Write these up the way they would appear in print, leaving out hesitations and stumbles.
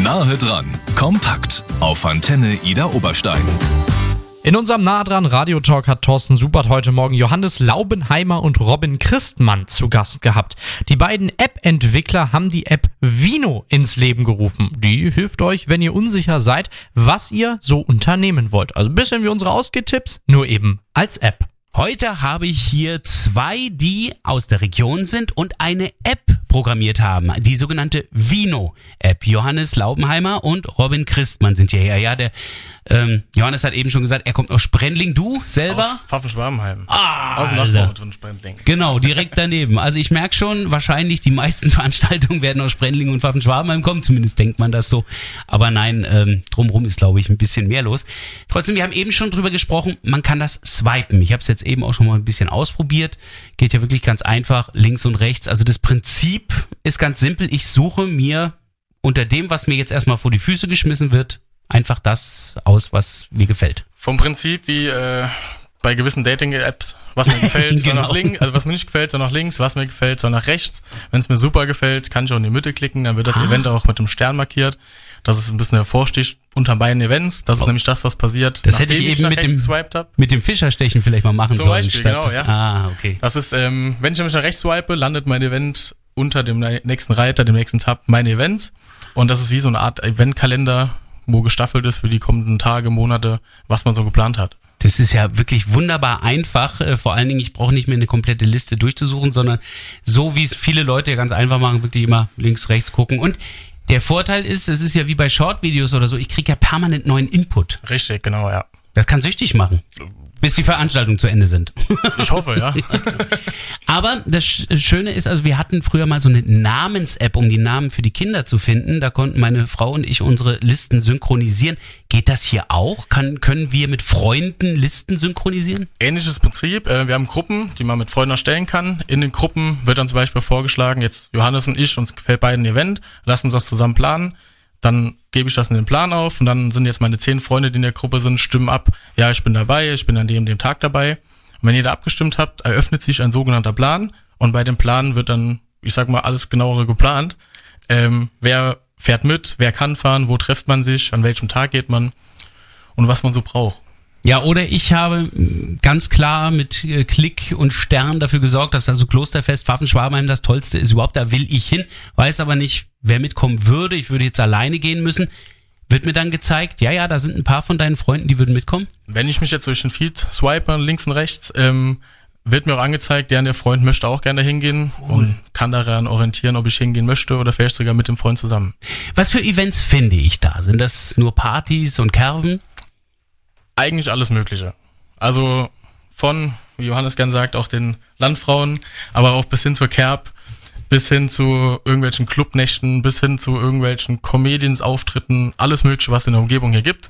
Nahe dran, kompakt auf Antenne Ida Oberstein. In unserem Nah dran Radiotalk hat Thorsten Subert heute Morgen Johannes Laubenheimer und Robin Christmann zu Gast gehabt. Die beiden App-Entwickler haben die App Vino ins Leben gerufen. Die hilft euch, wenn ihr unsicher seid, was ihr so unternehmen wollt. Also ein bisschen wie unsere Ausgehtipps, nur eben als App. Heute habe ich hier zwei, die aus der Region sind und eine App programmiert haben. Die sogenannte Vino-App. Johannes Laubenheimer und Robin Christmann sind hierher. Ja, der Johannes hat eben schon gesagt, er kommt aus Sprendling. Du selber? Aus Pfaffenschwabenheim. Aus dem Nachbarort von Sprendling. Genau, direkt daneben. Also ich merke schon, wahrscheinlich die meisten Veranstaltungen werden aus Sprendling und Pfaffenschwabenheim kommen. Zumindest denkt man das so. Aber nein, drumherum ist, glaube ich, ein bisschen mehr los. Trotzdem, wir haben eben schon drüber gesprochen, man kann das swipen. Ich habe es jetzt eben auch schon mal ein bisschen ausprobiert. Geht ja wirklich ganz einfach, links und rechts. Also das Prinzip ist ganz simpel. Ich suche mir unter dem, was mir jetzt erstmal vor die Füße geschmissen wird, einfach das aus, was mir gefällt. Vom Prinzip wie bei gewissen Dating-Apps, was mir gefällt, soll Genau. nach links, also was mir nicht gefällt, soll nach links, was mir gefällt, soll nach rechts. Wenn es mir super gefällt, kann ich auch in die Mitte klicken, dann wird das Event auch mit dem Stern markiert, dass es ein bisschen hervorsticht unter beiden Events. Das ist nämlich das, was passiert, Das hätte ich eben nach rechts geswiped habe. mit dem Fischerstechen vielleicht mal machen Zum sollen. Beispiel, statt, genau, ja. Ah, okay. Das ist, wenn ich nämlich nach rechts swipe, landet mein Event unter dem nächsten Reiter, dem nächsten Tab, meine Events. Und das ist wie so eine Art Eventkalender, wo gestaffelt ist für die kommenden Tage, Monate, was man so geplant hat. Das ist ja wirklich wunderbar einfach. Vor allen Dingen, ich brauche nicht mehr eine komplette Liste durchzusuchen, sondern so wie es viele Leute ja ganz einfach machen, wirklich immer links, rechts gucken. Und der Vorteil ist, es ist ja wie bei Short-Videos oder so, ich kriege ja permanent neuen Input. Richtig, genau, ja. Das kann süchtig machen, bis die Veranstaltungen zu Ende sind. Ich hoffe, ja. Aber das Schöne ist, also wir hatten früher mal so eine Namens-App, um die Namen für die Kinder zu finden. Da konnten meine Frau und ich unsere Listen synchronisieren. Geht das hier auch? Können wir mit Freunden Listen synchronisieren? Ähnliches Prinzip. Wir haben Gruppen, die man mit Freunden erstellen kann. In den Gruppen wird dann zum Beispiel vorgeschlagen, jetzt Johannes und ich, uns gefällt beiden ein Event, lassen uns das zusammen planen. Dann gebe ich das in den Plan auf und dann sind jetzt meine 10 Freunde, die in der Gruppe sind, stimmen ab. Ja, ich bin dabei, ich bin an dem Tag dabei. Und wenn ihr da abgestimmt habt, eröffnet sich ein sogenannter Plan. Und bei dem Plan wird dann, ich sag mal, alles genauere geplant. Wer fährt mit, wer kann fahren, wo trifft man sich, an welchem Tag geht man und was man so braucht. Ja, oder ich habe ganz klar mit Klick und Stern dafür gesorgt, dass also Klosterfest Pfaffenschwabenheim das Tollste ist überhaupt. Da will ich hin, weiß aber nicht, wer mitkommen würde. Ich würde jetzt alleine gehen müssen. Wird mir dann gezeigt, ja, da sind ein paar von deinen Freunden, die würden mitkommen? Wenn ich mich jetzt durch den Feed swipe, links und rechts, wird mir auch angezeigt, der Freund möchte auch gerne hingehen und kann daran orientieren, ob ich hingehen möchte oder vielleicht sogar mit dem Freund zusammen. Was für Events finde ich da? Sind das nur Partys und Kerven? Eigentlich alles Mögliche. Also von, wie Johannes gern sagt, auch den Landfrauen, aber auch bis hin zur Kerb, bis hin zu irgendwelchen Clubnächten, bis hin zu irgendwelchen Comedians-Auftritten, alles Mögliche, was es in der Umgebung hier gibt.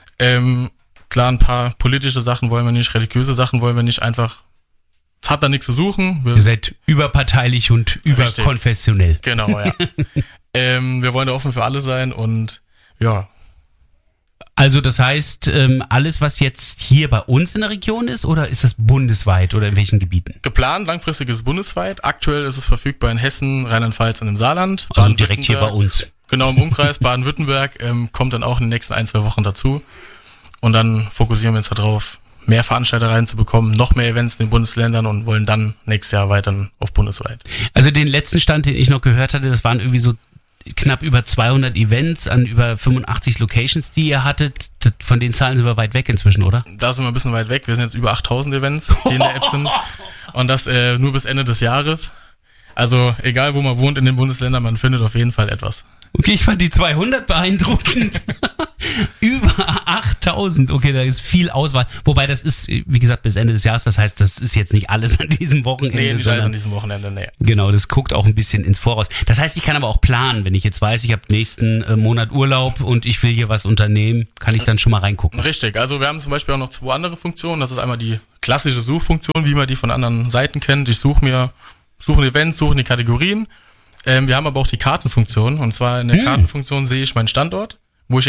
Klar, ein paar politische Sachen wollen wir nicht, religiöse Sachen wollen wir nicht, einfach, es hat da nichts zu suchen. Ihr seid überparteilich und überkonfessionell. Genau, ja. Wir wollen da offen für alle sein und ja. Also das heißt, alles, was jetzt hier bei uns in der Region ist, oder ist das bundesweit oder in welchen Gebieten? Geplant, langfristig ist es bundesweit. Aktuell ist es verfügbar in Hessen, Rheinland-Pfalz und im Saarland. Also direkt hier bei uns. Genau, im Umkreis Baden-Württemberg kommt dann auch in den nächsten 1-2 Wochen dazu. Und dann fokussieren wir uns darauf, mehr Veranstalter reinzubekommen, noch mehr Events in den Bundesländern und wollen dann nächstes Jahr weiter auf bundesweit. Also den letzten Stand, den ich noch gehört hatte, das waren irgendwie so knapp über 200 Events an über 85 Locations, die ihr hattet. Von den Zahlen sind wir weit weg inzwischen, oder? Da sind wir ein bisschen weit weg. Wir sind jetzt über 8000 Events, die in der App sind. Und das nur bis Ende des Jahres. Also egal, wo man wohnt in den Bundesländern, man findet auf jeden Fall etwas. Okay, ich fand die 200 beeindruckend. Über 8000. Okay, da ist viel Auswahl. Wobei das ist, wie gesagt, bis Ende des Jahres. Das heißt, das ist jetzt nicht alles an diesem Wochenende. Nee, nicht alles an diesem Wochenende, nee. Genau, das guckt auch ein bisschen ins Voraus. Das heißt, ich kann aber auch planen. Wenn ich jetzt weiß, ich habe nächsten Monat Urlaub und ich will hier was unternehmen, kann ich dann schon mal reingucken. Richtig, also wir haben zum Beispiel auch noch 2 andere Funktionen. Das ist einmal die klassische Suchfunktion, wie man die von anderen Seiten kennt. Ich suche ein Event, suche die Kategorien. Wir haben aber auch die Kartenfunktion. Und zwar in der Kartenfunktion sehe ich meinen Standort.